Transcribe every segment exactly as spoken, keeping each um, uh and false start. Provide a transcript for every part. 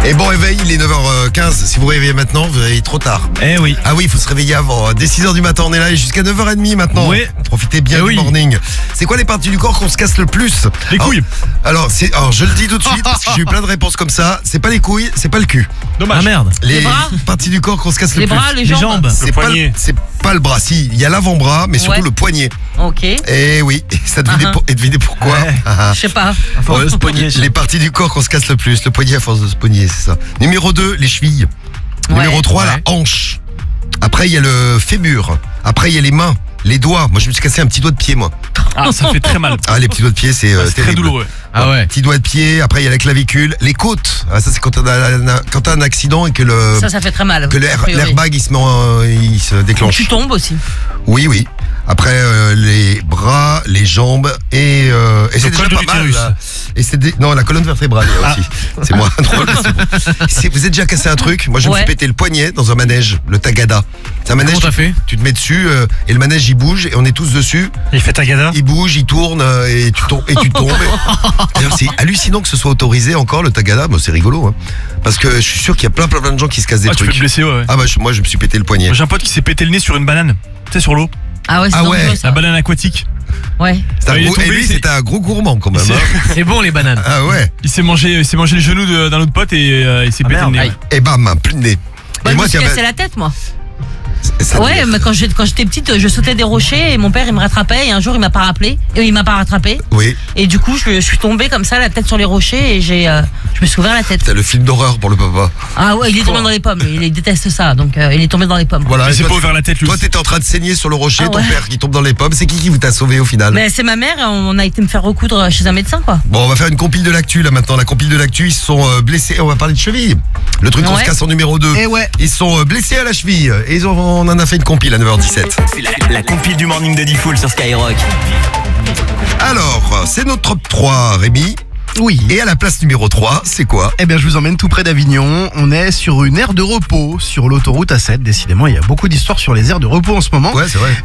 Et bon réveil, il est neuf heures quinze. Si vous vous réveillez maintenant, vous réveillez trop tard. Eh oui. Ah oui, il faut se réveiller avant. Dès six heures du matin, on est là et jusqu'à neuf heures trente maintenant. Oui. Profitez bien Eh du oui. morning. C'est quoi les parties du corps qu'on se casse le plus? Les couilles. Alors, alors, c'est, alors, je le dis tout de suite parce que j'ai eu plein de réponses comme ça. C'est pas les couilles, c'est pas le cul. Dommage. Ah merde. Les, Les bras parties du corps qu'on se casse Les le plus. bras, les Les jambes. jambes. C'est Le pas, poignet. c'est pas le bras. Si, il y a l'avant-bras, mais surtout Ouais. le poignet. Ok. Et oui, ça devinez, Uh-huh. pour- et devinez pourquoi. Ouais. Ah, ah. Je sais pas. À force de se pogner. Les parties du corps qu'on se casse le plus. Le poignet à force de se pogner, c'est ça. Numéro deux, les chevilles. Ouais. Numéro trois, Ouais. la hanche. Après, il y a le fémur. Après, il y a les mains, les doigts. Moi, je me suis cassé un petit doigt de pied, moi. Ah, ça fait très mal. Ah, les petits doigts de pied, c'est euh, C'est très terrible. douloureux. Ah ouais. Petit doigt de pied. Après, il y a la clavicule, les côtes. Ah, ça, c'est quand t'as un, quand t'as un accident et que le Ça, ça fait très mal. que l'air- a priori. l'airbag il se met, en- il se déclenche. Tu tombes aussi. Oui, oui. Après, euh, les bras, les jambes et, euh, et c'est Le déjà col de pas mal. l'utérus. Là. Et c'est des- non, la colonne vertébrale il y a aussi. C'est moins drôle. mais c'est bon. C'est- Vous êtes déjà cassé un truc? Moi, je me Ouais. suis pété le poignet dans un manège, le tagada. C'est un manège. Comment t'as tu- fait? Tu te mets dessus euh, et le manège il bouge et on est tous dessus. Il fait ta gada. Il bouge, il tourne euh, et tu tombes. Et tu tombes. D'ailleurs, c'est hallucinant que ce soit autorisé encore le tagada. Moi, c'est rigolo, hein. Parce que je suis sûr qu'il y a plein, plein, plein de gens qui se cassent des Ah, tu peux trucs. te blesser, ouais. ouais. Ah bah je- moi, je me suis pété le poignet. Moi, j'ai un pote qui s'est pété le nez sur une banane. Tu sais, sur l'eau. Ah ouais, c'est Ah dangereux, ouais, ça. La banane aquatique. Ouais. C'est un Ouais, il est gros- et tombé, lui, c'est- c'était un gros gourmand quand Il même. s'est- hein. C'est bon les bananes. Ah ouais. il s'est mangé, il s'est mangé le genou de- d'un autre pote et euh, il s'est Ah, pété le merde. nez. Aïe. ouais. Et bam, plus de nez. Bah, et je moi, me suis tiens, cassé la tête, moi. ça Ouais, devient- mais quand j'ai- quand j'étais petite, je sautais des rochers et mon père, il me rattrapait et un jour, il m'a pas rappelé. Et il m'a pas rattrapé. Oui, Et du coup, je, je suis tombée comme ça, la tête sur les rochers et j'ai, euh, je me suis ouvert la tête. c'est le film d'horreur pour le papa. Ah ouais, il est tombé dans les pommes. Il, il déteste ça, donc euh, il est tombé dans les pommes. Voilà. Il et s'est toi, pas tu- ouvert la tête, lui. Toi, t'étais en train de saigner sur le rocher, Ah ton ouais. père qui tombe dans les pommes. C'est qui qui vous t'a sauvé au final? Mais c'est ma mère, on a été me faire recoudre chez un médecin, quoi. Bon, on va faire une compile de l'actu là maintenant. La compile de l'actu, ils se sont euh, blessés. On va parler de cheville. Le truc qu'on Ouais. se casse en numéro deux. Et ouais. Ils se sont euh, blessés à la cheville. Et ils ont, on en a fait une compile à neuf heures dix-sept. C'est la, la compile du morning de Diffoul sur Skyrock. Alors, c'est notre top trois, Rémi. Oui. Et à la place numéro trois, c'est quoi? Eh bien, je vous emmène tout près d'Avignon. On est sur une aire de repos sur l'autoroute A sept. Décidément, il y a beaucoup d'histoires sur les aires de repos en ce moment. Ouais, c'est vrai.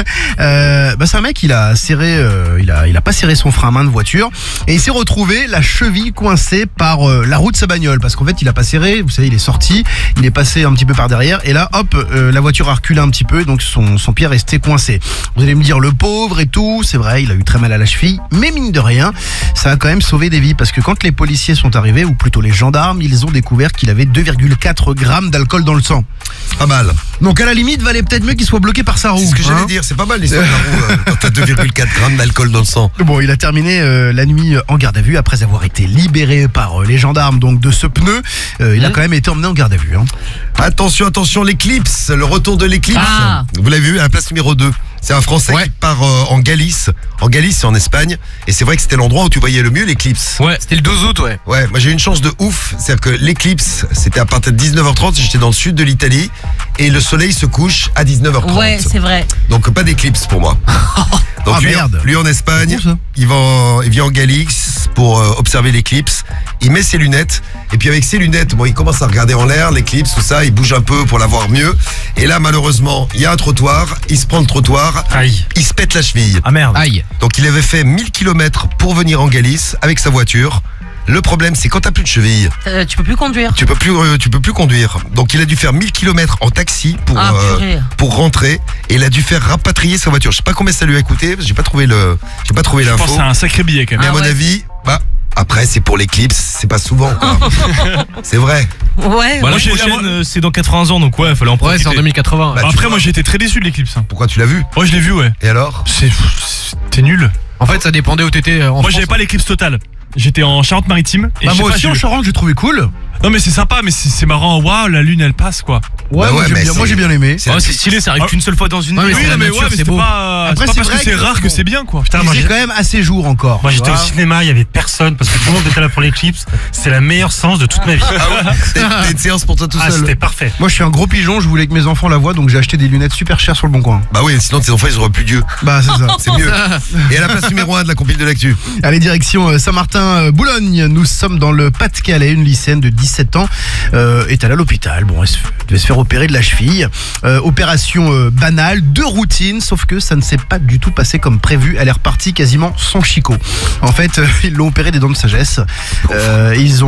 Euh, bah, c'est un mec, il a serré, euh, il a, il a pas serré son frein à main de voiture et il s'est retrouvé la cheville coincée par euh, la roue de sa bagnole parce qu'en fait, il a pas serré. Vous savez, il est sorti, il est passé un petit peu par derrière et là, hop, euh, la voiture a reculé un petit peu, donc son, son pied est resté coincé. Vous allez me dire le pauvre et tout, c'est vrai, il a eu très mal à la cheville, mais mine de rien, ça a quand même sauvé des vies parce que quand les policiers sont arrivés, ou plutôt les gendarmes, ils ont découvert qu'il avait deux virgule quatre grammes d'alcool dans le sang. Pas mal. Donc à la limite, valait peut-être mieux qu'il soit bloqué par sa roue. C'est ce que j'allais hein. dire. C'est pas mal l'histoire de la roue euh, quand t'as deux virgule quatre grammes d'alcool dans le sang. Bon, il a terminé euh, la nuit euh, en garde à vue après avoir été libéré par euh, les gendarmes donc de ce pneu. Euh, il a quand même été emmené en garde à vue. Hein. Attention, attention, l'éclipse, le retour de l'éclipse. Ah. Vous l'avez vu à la place numéro deux. C'est un Français Ouais. qui part euh, en Galice. En Galice, c'est en Espagne. Et c'est vrai que c'était l'endroit où tu voyais le mieux l'éclipse. Ouais, c'était le douze août, ouais. Ouais, moi j'ai eu une chance de ouf. C'est-à-dire que l'éclipse, c'était à partir de dix-neuf heures trente. J'étais dans le sud de l'Italie. Et le soleil se couche à dix-neuf heures trente. Ouais, c'est vrai. Donc pas d'éclipse pour moi. Donc Ah, lui, merde. lui en Espagne, C'est bon, ça. il, va en- il vient en Galice pour euh, observer l'éclipse. Il met ses lunettes et puis avec ses lunettes, bon, il commence à regarder en l'air l'éclipse, tout ça. Il bouge un peu pour la voir mieux. Et là, malheureusement, il y a un trottoir. Il se prend le trottoir. Aïe. Il se pète la cheville. Ah merde. Aïe. Donc il avait fait mille kilomètres pour venir en Galice avec sa voiture. Le problème, c'est quand t'as plus de cheville, Euh, tu peux plus conduire. tu peux plus, euh, tu peux plus conduire. Donc il a dû faire mille kilomètres en taxi pour Ah, euh, purée. pour rentrer et il a dû faire rapatrier sa voiture. Je sais pas combien ça lui a coûté, parce que j'ai pas trouvé le, j'ai pas trouvé Je l'info. pense que c'est un sacré billet quand Mais même. à Ah mon ouais. avis, bah après c'est pour l'éclipse, c'est pas souvent. quoi. C'est vrai. Ouais, Bah, ouais. la prochaine, euh, c'est dans quatre-vingts ans, donc ouais, fallait en Ouais, profiter. c'est en deux mille quatre-vingts. Bah, tu Après, vois. moi, j'ai été très déçu de l'éclipse. hein. Pourquoi tu l'as vu? Ouais, je l'ai vu, ouais. Et alors? C'est, c'était nul. En fait, ça dépendait où t'étais euh, en Moi, France. j'avais pas l'éclipse totale. J'étais en Charente-Maritime. Et Bah, je sais moi pas, aussi j'ai en eu- Charente, j'ai trouvé cool. Non, mais c'est sympa, mais c'est, c'est marrant. Waouh, la lune, elle passe, quoi. Ouais, Bah moi, ouais, j'aime mais bien, moi c'est- j'ai bien aimé. c'est- Ah, c'est stylé, ça arrive Ah. qu'une seule fois dans une Ouais, mais vie. c'est Oui, la non, mais nature, ouais, mais c'est c'est beau. pas, Après, c'est pas c'est parce vrai que c'est que- rare que bon. c'est bien, quoi. Putain, Il moi, faisait j'ai- quand même assez jour encore. moi tu j'étais au vois. cinéma, il y avait personne parce que tout le monde était là pour l'éclipse. C'est la meilleure séance de toute ma vie. C'était c'était une séance pour toi tout Ah, seul. c'était parfait. Moi je suis un gros pigeon, je voulais que mes enfants la voient donc j'ai acheté des lunettes super chères sur le bon coin. Bah oui, sinon tes enfants ils auraient plus Dieu. Bah c'est ça. C'est mieux. Et à la place numéro un de la compile de l'actu. Allez, direction euh, Saint-Martin-Boulogne. Nous sommes dans le Pas-de-Calais. Une lycéenne de dix-sept ans euh, est allée à l'hôpital. Bon, elle se- devait se faire opérer de la cheville. Euh, opération euh, banale, de routine, sauf que ça ne s'est pas du tout passé comme prévu. Elle est repartie quasiment sans chicot. En fait, euh, ils l'ont opéré des dents de sagesse. Euh, ils ont